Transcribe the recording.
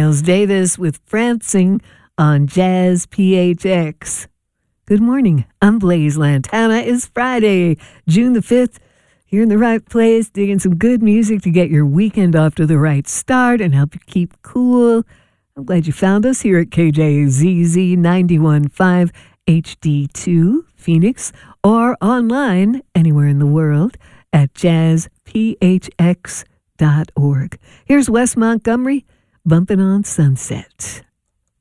Miles Davis with Prancing on Jazz PHX. Good morning. I'm Blaze Lantana. It's Friday, June the 5th. You're in the right place, digging some good music to get your weekend off to the right start and help you keep cool. I'm glad you found us here at KJZZ 91.5 HD2 Phoenix or online anywhere in the world at jazzphx.org. Here's Wes Montgomery, Bumpin' on Sunset.